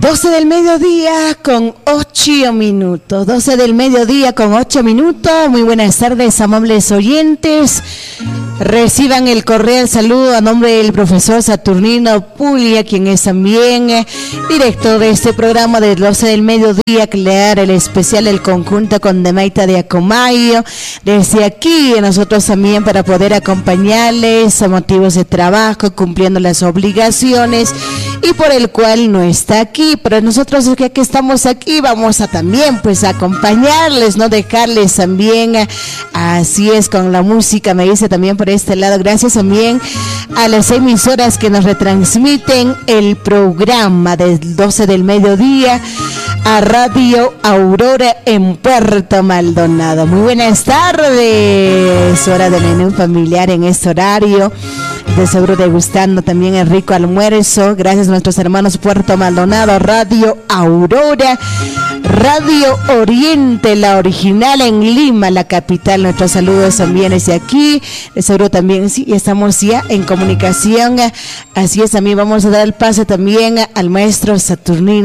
12 del mediodía con 8 minutos. 12 del mediodía con 8 minutos. Muy buenas tardes, amables oyentes. Reciban el cordial saludo a nombre del profesor Saturnino Puglia, quien es también director de este programa de 12 del mediodía, crear el especial El Conjunto con Demaita de Acomayo. Desde aquí, nosotros también para poder acompañarles a motivos de trabajo, cumpliendo las obligaciones y por el cual no está aquí, pero nosotros ya que estamos aquí vamos a también pues acompañarles, no dejarles también, así es, con la música, me dice también por este lado. Gracias también a las emisoras que nos retransmiten el programa del 12 del mediodía, a Radio Aurora en Puerto Maldonado. Muy buenas tardes, hora de menú familiar en este horario, de seguro degustando también el rico almuerzo. Gracias a nuestros hermanos Puerto Maldonado, Radio Aurora, Radio Oriente, la original en Lima, la capital. Nuestros saludos también desde aquí. De seguro también sí, estamos ya en comunicación. Así es, también vamos a dar el pase también al maestro Saturnino